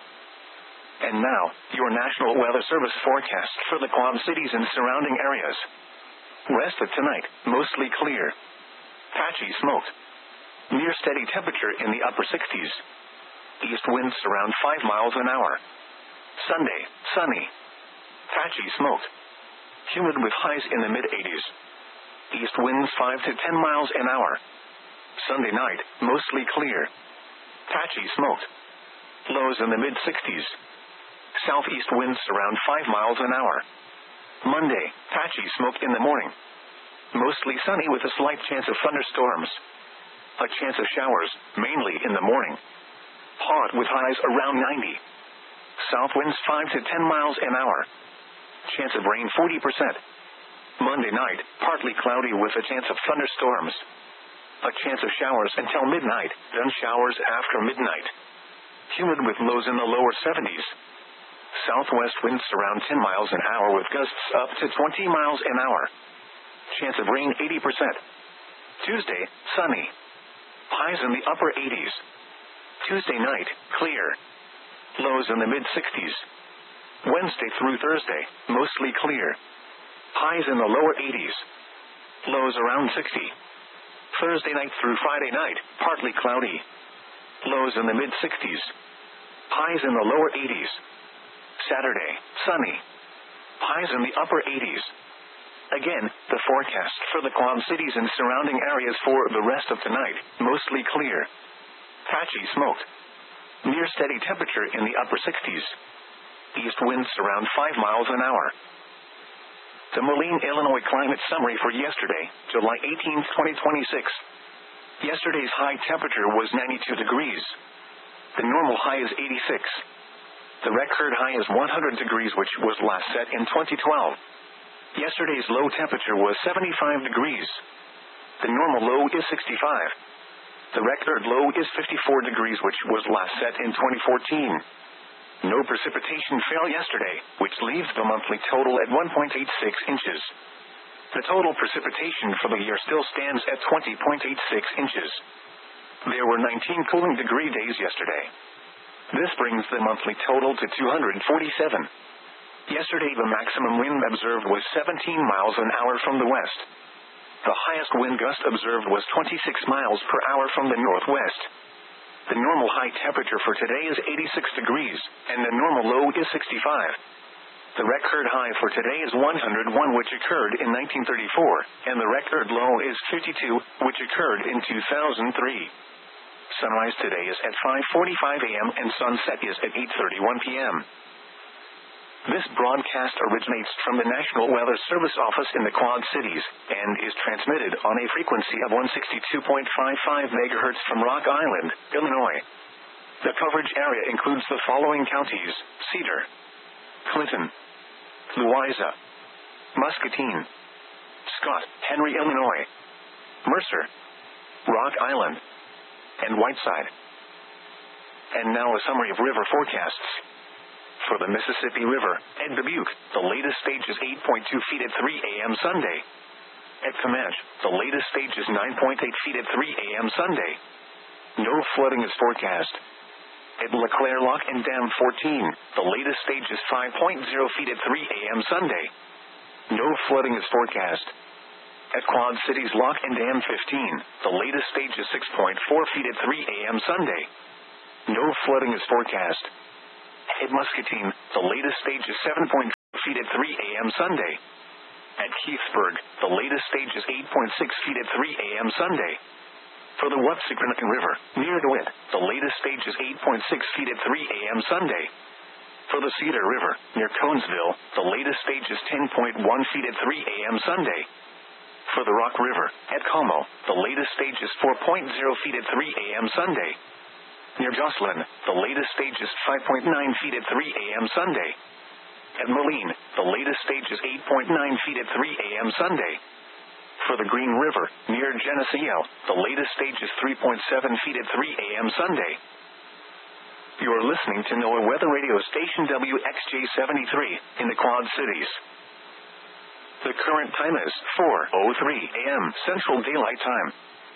And now, your National Weather Service forecast for the Quad Cities and surrounding areas. Rest of tonight, mostly clear. Patchy smoke. Near steady temperature in the upper sixties. East winds around five miles an hour. Sunday, sunny. Patchy smoke. Humid with highs in the mid-eighties. East winds five to ten miles an hour. Sunday night, mostly clear. Patchy smoke. Lows in the mid-sixties. Southeast winds around five miles an hour. Monday, patchy smoke in the morning. Mostly sunny with a slight chance of thunderstorms. A chance of showers, mainly in the morning. Hot with highs around ninety. South winds five to ten miles an hour. Chance of rain forty percent. Monday night, partly cloudy with a chance of thunderstorms. A chance of showers until midnight, then showers after midnight. Humid with lows in the lower seventies. Southwest winds around ten miles an hour with gusts up to twenty miles an hour. Chance of rain eighty percent. Tuesday, sunny. Highs in the upper eighties. Tuesday night, clear. Lows in the mid-sixties. Wednesday through Thursday, mostly clear. Highs in the lower eighties. Lows around sixty. Thursday night through Friday night, partly cloudy. Lows in the mid-sixties. Highs in the lower eighties. Saturday, sunny. Highs in the upper eighties. Again, the forecast for the Quad Cities and surrounding areas for the rest of tonight, mostly clear. Patchy smoke. Near steady temperature in the upper sixties. East winds around five miles an hour. The Moline, Illinois climate summary for yesterday, July eighteenth, twenty twenty-six. Yesterday's high temperature was ninety-two degrees. The normal high is eighty-six. The record high is one hundred degrees, which was last set in twenty twelve. Yesterday's low temperature was seventy-five degrees. The normal low is sixty-five. The record low is fifty-four degrees, which was last set in twenty fourteen. No precipitation fell yesterday, which leaves the monthly total at one point eight six inches. The total precipitation for the year still stands at twenty point eight six inches. There were nineteen cooling degree days yesterday. This brings the monthly total to two hundred forty-seven. Yesterday the maximum wind observed was seventeen miles an hour from the west. The highest wind gust observed was twenty-six miles per hour from the northwest. The normal high temperature for today is eighty-six degrees, and the normal low is sixty-five. The record high for today is one hundred one, which occurred in nineteen thirty-four, and the record low is fifty-two, which occurred in two thousand three. Sunrise today is at five forty-five a m and sunset is at eight thirty-one p m This broadcast originates from the National Weather Service office in the Quad Cities, and is transmitted on a frequency of one sixty-two point five five megahertz from Rock Island, Illinois. The coverage area includes the following counties: Cedar, Clinton, Louisa, Muscatine, Scott, Henry, Illinois, Mercer, Rock Island, and Whiteside. And now a summary of river forecasts. For the Mississippi River, at Dubuque, the latest stage is eight point two feet at three a m Sunday. At Comanche, the latest stage is nine point eight feet at three a m Sunday. No flooding is forecast. At LeClaire Lock and Dam fourteen, the latest stage is five point zero feet at three a m Sunday. No flooding is forecast. At Quad Cities Lock and Dam fifteen, the latest stage is six point four feet at three a m Sunday. No flooding is forecast. At Muscatine, the latest stage is seven point feet at three a.m. Sunday. At Keithsburg, the latest stage is eight point six feet at three a.m. Sunday. For the Watsicranick River, near DeWitt, the latest stage is eight point six feet at three a.m. Sunday. For the Cedar River, near Conesville, the latest stage is ten point one feet at three a.m. Sunday. For the Rock River, at Como, the latest stage is four point zero feet at three a.m. Sunday. Near Jocelyn, the latest stage is five point nine feet at three a.m. Sunday. At Moline, the latest stage is eight point nine feet at three a.m. Sunday. For the Green River, near Geneseo, the latest stage is three point seven feet at three a.m. Sunday. You are listening to NOAA Weather Radio Station W X J seventy-three in the Quad Cities. The current time is four oh three a.m. Central Daylight Time.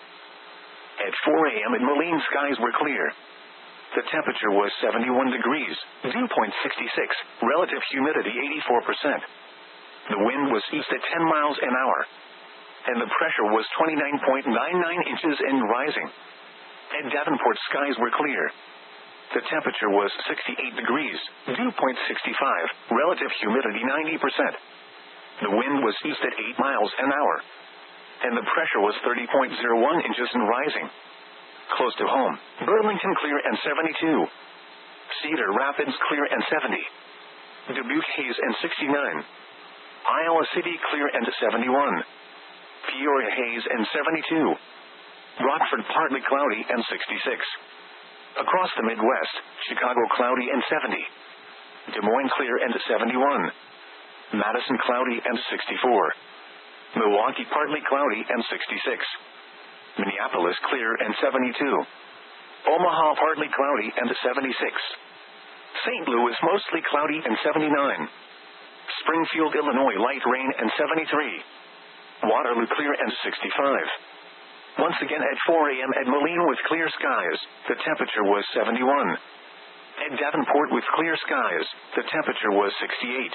At four a.m. in Moline, skies were clear. The temperature was seventy-one degrees, dew point sixty-six, relative humidity eighty-four percent. The wind was east at ten miles an hour, and the pressure was twenty-nine point nine nine inches and rising. At Davenport, skies were clear. The temperature was sixty-eight degrees, dew point sixty-five, relative humidity ninety percent. The wind was east at eight miles an hour, and the pressure was thirty point zero one inches and rising. Close to home, Burlington clear and seventy-two. Cedar Rapids clear and seventy. Dubuque haze and sixty-nine. Iowa City clear and seventy-one. Peoria haze and seventy-two. Rockford partly cloudy and sixty-six. Across the Midwest, Chicago cloudy and seventy. Des Moines clear and seventy-one. Madison cloudy and sixty-four. Milwaukee partly cloudy and sixty-six. Minneapolis clear and seventy-two. Omaha partly cloudy and seventy-six. Saint Louis mostly cloudy and seventy-nine. Springfield, Illinois light rain and seventy-three. Waterloo clear and sixty-five. Once again at four a.m. at Moline with clear skies, the temperature was seventy-one. At Davenport with clear skies, the temperature was sixty-eight.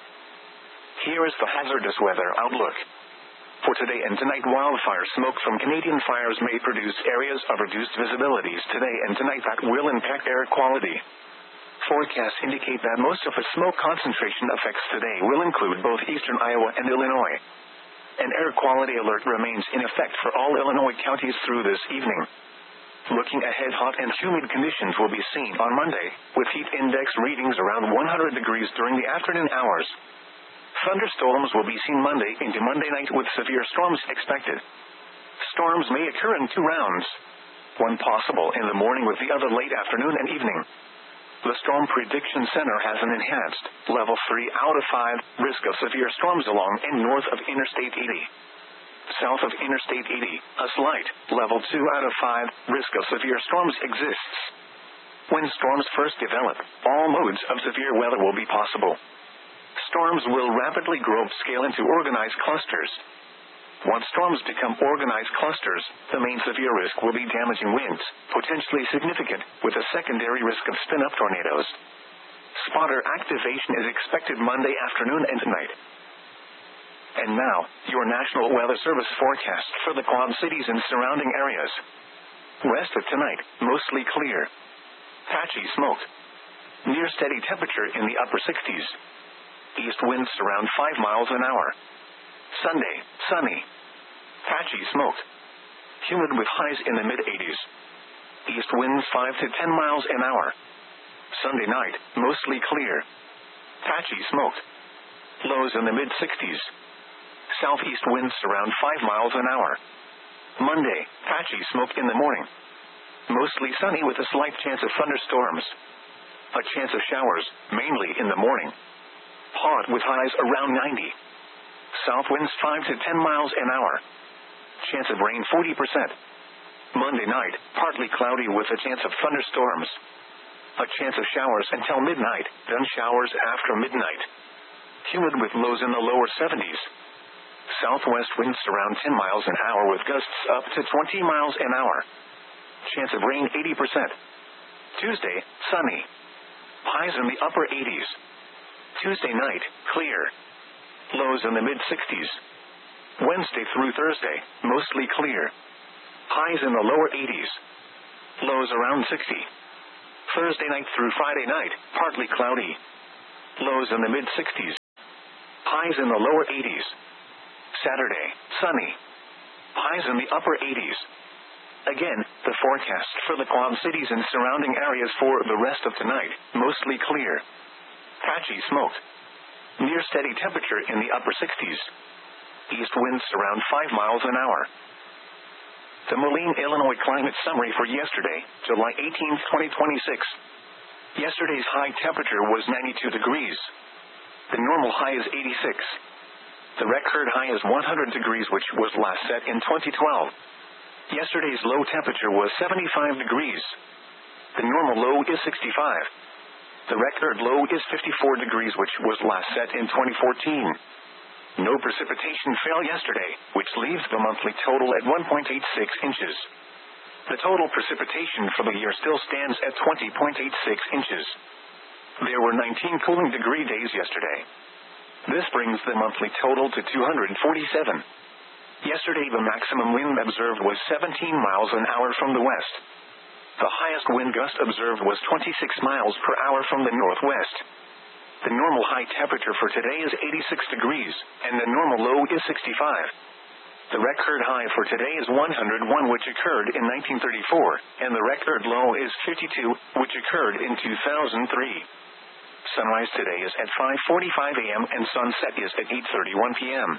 Here is the hazardous weather outlook. For today and tonight, wildfire smoke from Canadian fires may produce areas of reduced visibilities today and tonight that will impact air quality. Forecasts indicate that most of the smoke concentration effects today will include both eastern Iowa and Illinois. An air quality alert remains in effect for all Illinois counties through this evening. Looking ahead, hot and humid conditions will be seen on Monday, with heat index readings around one hundred degrees during the afternoon hours. Thunderstorms will be seen Monday into Monday night with severe storms expected. Storms may occur in two rounds. One possible in the morning with the other late afternoon and evening. The Storm Prediction Center has an enhanced, level three out of five, risk of severe storms along and north of Interstate eighty. South of Interstate eighty, a slight, level two out of five, risk of severe storms exists. When storms first develop, all modes of severe weather will be possible. Storms will rapidly grow upscale into organized clusters. Once storms become organized clusters, the main severe risk will be damaging winds, potentially significant, with a secondary risk of spin-up tornadoes. Spotter activation is expected Monday afternoon and tonight. And now, your National Weather Service forecast for the Quad Cities and surrounding areas. West of tonight, mostly clear. Patchy smoke. Near steady temperature in the upper sixties. East winds around five miles an hour. Sunday, sunny. Patchy smoke. Humid with highs in the mid-eighties. East winds five to ten miles an hour. Sunday night, mostly clear. Patchy smoke. Lows in the mid-sixties. Southeast winds around five miles an hour. Monday, patchy smoke in the morning. Mostly sunny with a slight chance of thunderstorms. A chance of showers, mainly in the morning. Hot with highs around ninety. South winds five to ten miles an hour. Chance of rain forty percent. Monday night, partly cloudy with a chance of thunderstorms. A chance of showers until midnight, then showers after midnight. Humid with lows in the lower seventies. Southwest winds around ten miles an hour with gusts up to twenty miles an hour. Chance of rain eighty percent. Tuesday, sunny. Highs in the upper eighties. Tuesday night, clear. Lows in the mid-sixties. Wednesday through Thursday, mostly clear. Highs in the lower eighties. Lows around sixty. Thursday night through Friday night, partly cloudy. Lows in the mid-sixties. Highs in the lower eighties. Saturday, sunny. Highs in the upper eighties. Again, the forecast for the Quad Cities and surrounding areas for the rest of tonight, mostly clear. Patchy smoke. Near steady temperature in the upper sixties. East winds around five miles an hour. The Moline, Illinois climate summary for yesterday, July eighteenth, twenty twenty-six. Yesterday's high temperature was ninety-two degrees. The normal high is eighty-six. The record high is one hundred degrees, which was last set in twenty twelve. Yesterday's low temperature was seventy-five degrees. The normal low is sixty-five. The record low is fifty-four degrees, which was last set in twenty fourteen. No precipitation fell yesterday, which leaves the monthly total at one point eight six inches. The total precipitation for the year still stands at twenty point eight six inches. There were nineteen cooling degree days yesterday. This brings the monthly total to two hundred forty-seven. Yesterday the maximum wind observed was seventeen miles an hour from the west. The highest wind gust observed was twenty-six miles per hour from the northwest. The normal high temperature for today is eighty-six degrees, and the normal low is sixty-five. The record high for today is one hundred one, which occurred in nineteen thirty-four, and the record low is fifty-two, which occurred in two thousand three. Sunrise today is at five forty-five a m and sunset is at eight thirty-one p m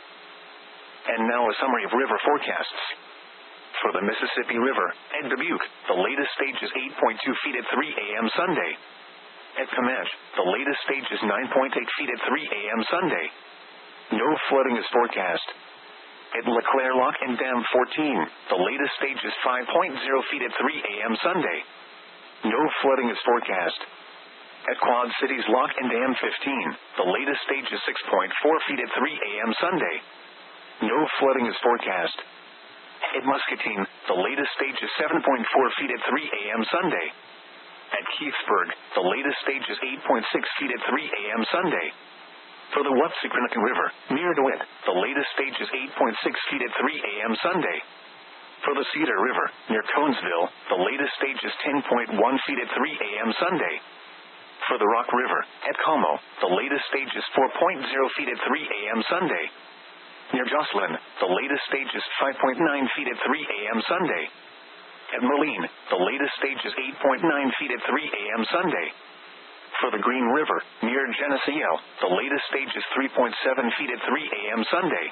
And now a summary of river forecasts. For the Mississippi River, at Dubuque, the latest stage is eight point two feet at three a m Sunday. At Comanche, the latest stage is nine point eight feet at three a m Sunday. No flooding is forecast. At LeClaire Lock and Dam fourteen, the latest stage is five point zero feet at three a m Sunday. No flooding is forecast. At Quad Cities Lock and Dam fifteen, the latest stage is six point four feet at three a m Sunday. No flooding is forecast. At Muscatine, the latest stage is seven point four feet at three a m Sunday. At Keithsburg, the latest stage is eight point six feet at three a m Sunday. For the Wapsiquanacan River, near DeWitt, the latest stage is eight point six feet at three a m Sunday. For the Cedar River, near Conesville, the latest stage is ten point one feet at three a m Sunday. For the Rock River, at Como, the latest stage is four point zero feet at three a m Sunday. Near Jocelyn, the latest stage is five point nine feet at three a m Sunday. At Moline, the latest stage is eight point nine feet at three a m Sunday. For the Green River, near Geneseo, the latest stage is three point seven feet at three a m Sunday.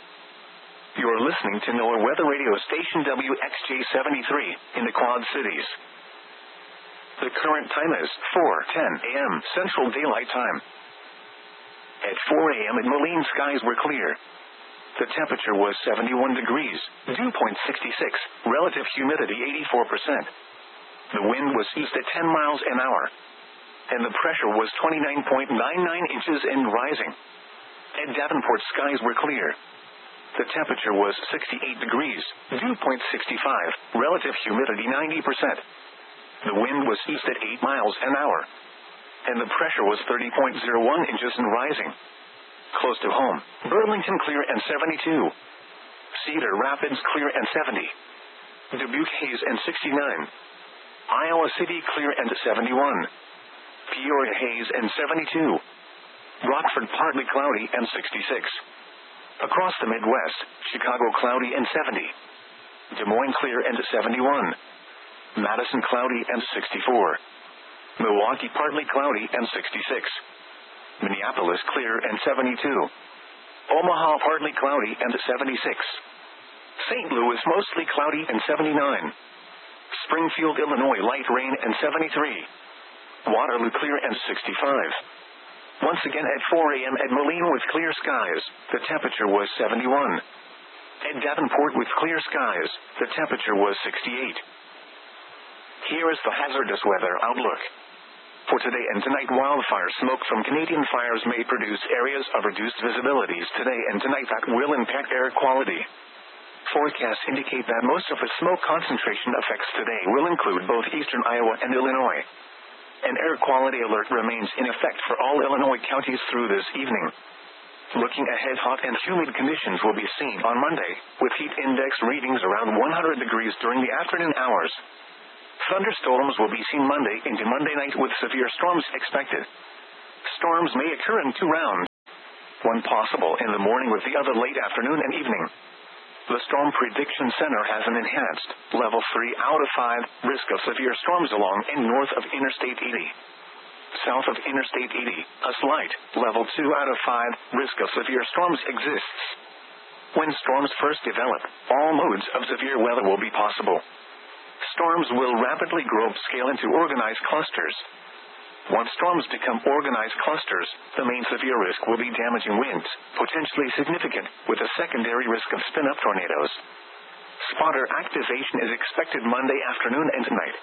You are listening to NOAA Weather Radio Station W X J seventy-three, in the Quad Cities. The current time is four ten a m Central Daylight Time. At four a m at Moline, skies were clear. The temperature was seventy-one degrees, dew point sixty-six, relative humidity eighty-four percent. The wind was east at ten miles an hour. And the pressure was twenty-nine point nine nine inches and rising. At Davenport, skies were clear. The temperature was sixty-eight degrees, dew point sixty-five, relative humidity ninety percent. The wind was east at eight miles an hour. And the pressure was thirty point zero one inches and rising. Close to home, Burlington clear and seventy-two. Cedar Rapids clear and seventy. Dubuque haze and sixty-nine. Iowa City clear and seventy-one. Peoria haze and seventy-two. Rockford partly cloudy and sixty-six. Across the Midwest, Chicago cloudy and seventy. Des Moines clear and seventy-one. Madison cloudy and sixty-four. Milwaukee partly cloudy and sixty-six. Minneapolis clear and seventy-two. Omaha partly cloudy and seventy-six. Saint Louis mostly cloudy and seventy-nine. Springfield, Illinois light rain and seventy-three. Waterloo clear and sixty-five. Once again at four a m at Moline with clear skies, the temperature was seventy-one. At Davenport with clear skies, the temperature was sixty-eight. Here is the hazardous weather outlook. For today and tonight, wildfire smoke from Canadian fires may produce areas of reduced visibilities today and tonight that will impact air quality. Forecasts indicate that most of the smoke concentration effects today will include both eastern Iowa and Illinois. An air quality alert remains in effect for all Illinois counties through this evening. Looking ahead, hot and humid conditions will be seen on Monday, with heat index readings around one hundred degrees during the afternoon hours. Thunderstorms will be seen Monday into Monday night with severe storms expected. Storms may occur in two rounds. One possible in the morning with the other late afternoon and evening. The Storm Prediction Center has an enhanced Level three out of five risk of severe storms along and north of Interstate eighty. South of Interstate eighty, a slight Level two out of five risk of severe storms exists. When storms first develop, all modes of severe weather will be possible. Storms will rapidly grow upscale into organized clusters. Once storms become organized clusters, the main severe risk will be damaging winds, potentially significant, with a secondary risk of spin-up tornadoes. Spotter activation is expected Monday afternoon and tonight.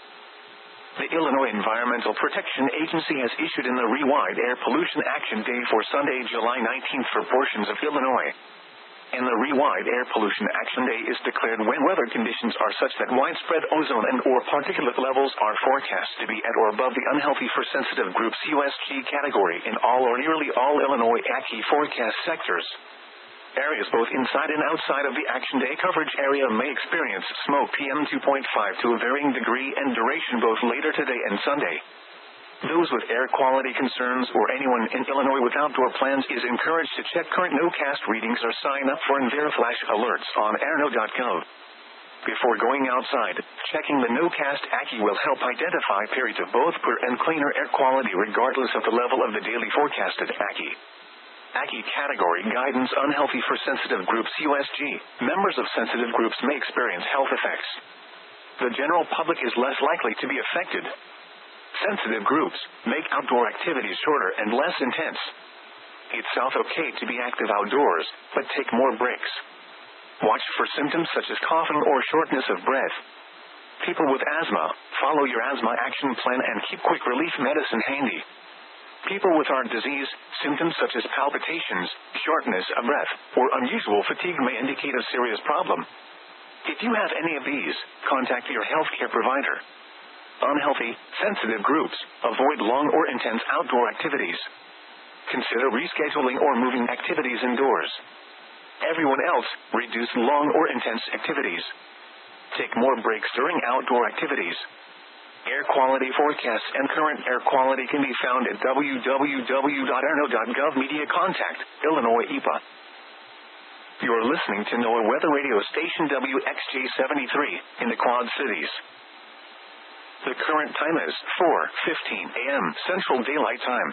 The Illinois Environmental Protection Agency has issued an Illinois Air Pollution Action Day for Sunday, July nineteenth for portions of Illinois. And the Illinois Air Pollution Action Day is declared when weather conditions are such that widespread ozone and or particulate levels are forecast to be at or above the unhealthy for sensitive groups U S G category in all or nearly all Illinois A C C forecast sectors. Areas both inside and outside of the Action Day coverage area may experience smoke P M two point five to a varying degree and duration both later today and Sunday. Those with air quality concerns or anyone in Illinois with outdoor plans is encouraged to check current no-cast readings or sign up for InveriFlash alerts on airno dot gov. Before going outside, checking the no-cast A C C will help identify periods of both poor and cleaner air quality regardless of the level of the daily forecasted A C C. A C C category guidance unhealthy for sensitive groups U S G. Members of sensitive groups may experience health effects. The general public is less likely to be affected. Sensitive groups make outdoor activities shorter and less intense. It's also okay to be active outdoors, but take more breaks. Watch for symptoms such as coughing or shortness of breath. People with asthma, follow your asthma action plan and keep quick relief medicine handy. People with heart disease, symptoms such as palpitations, shortness of breath, or unusual fatigue may indicate a serious problem. If you have any of these, contact your healthcare provider. Unhealthy, sensitive groups, avoid long or intense outdoor activities. Consider rescheduling or moving activities indoors. Everyone else, reduce long or intense activities. Take more breaks during outdoor activities. Air quality forecasts and current air quality can be found at w w w dot airno dot gov. Media contact, Illinois E P A. You're listening to NOAA Weather Radio Station W X J seventy-three in the Quad Cities. The current time is four fifteen a m Central Daylight Time.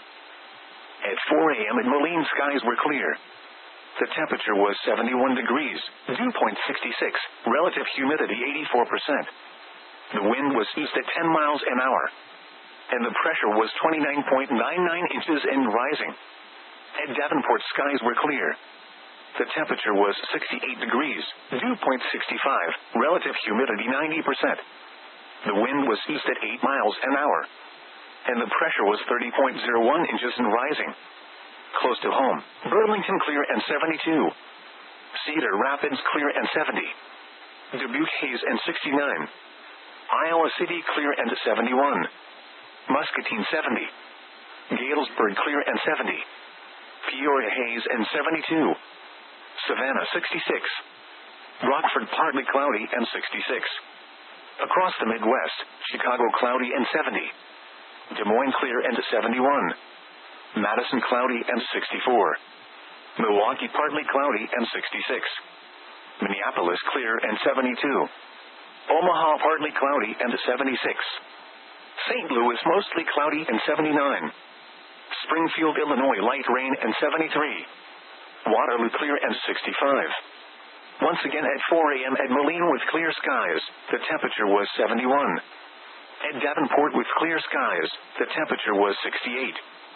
At four a m in Moline, skies were clear. The temperature was seventy-one degrees, dew point sixty-six, relative humidity eighty-four percent. The wind was east at ten miles an hour. And the pressure was twenty-nine point nine nine inches and rising. At Davenport, skies were clear. The temperature was sixty-eight degrees, dew point sixty-five, relative humidity ninety percent. The wind was east at eight miles an hour. And the pressure was thirty point zero one inches and rising. Close to home, Burlington clear and seventy-two. Cedar Rapids clear and seventy. Dubuque haze and sixty-nine. Iowa City clear and seventy-one. Muscatine seventy. Galesburg clear and seventy. Peoria haze and seventy-two. Savannah sixty-six. Rockford partly cloudy and sixty-six. Across the Midwest, Chicago cloudy and seventy. Des Moines clear and seventy-one. Madison cloudy and sixty-four. Milwaukee partly cloudy and sixty-six. Minneapolis clear and seventy-two. Omaha partly cloudy and seventy-six. Saint Louis mostly cloudy and seventy-nine. Springfield, Illinois light rain and seventy-three. Waterloo clear and sixty-five. Once again at four a m at Moline with clear skies, the temperature was seventy-one. At Davenport with clear skies, the temperature was sixty-eight.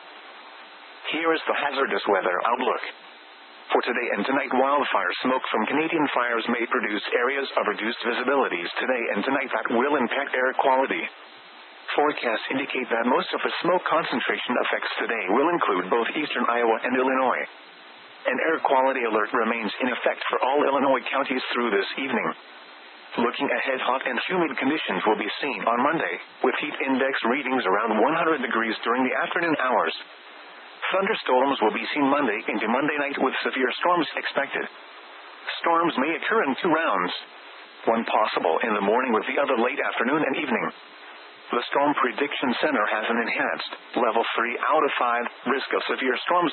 Here is the hazardous weather outlook. For today and tonight, wildfire smoke from Canadian fires may produce areas of reduced visibilities today and tonight that will impact air quality. Forecasts indicate that most of the smoke concentration effects today will include both eastern Iowa and Illinois. An air quality alert remains in effect for all Illinois counties through this evening. Looking ahead, hot and humid conditions will be seen on Monday, with heat index readings around one hundred degrees during the afternoon hours. Thunderstorms will be seen Monday into Monday night with severe storms expected. Storms may occur in two rounds. One possible in the morning with the other late afternoon and evening. The Storm Prediction Center has an enhanced Level three out of five risk of severe storms